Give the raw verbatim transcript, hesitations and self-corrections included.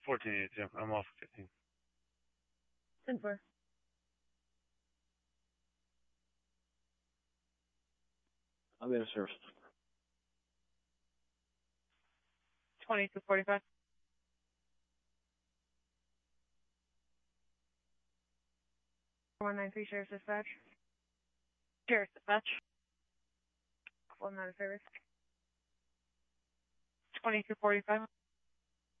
fourteen eighty-two. I'm off fifteen. ten four. I'm in service. twenty-two forty-five. one nine three Sheriff's Dispatch. Sheriff's Dispatch. One out of service. twenty-two forty-five.